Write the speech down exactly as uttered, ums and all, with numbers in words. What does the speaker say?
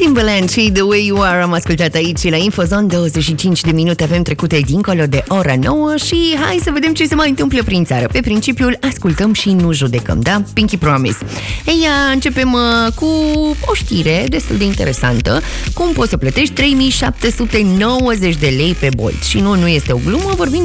Timbaland și The Way You Are am ascultat aici la Infozone. Douăzeci și cinci de minute avem trecute dincolo de ora nouă și hai să vedem ce se mai întâmplă prin țară. Pe principiul ascultăm și nu judecăm, da? Pinky Promise. Ei, începem uh, cu o știre destul de interesantă. Cum poți să plătești trei mii șapte sute nouăzeci de lei pe Bolt? Și nu, nu este o glumă, vorbim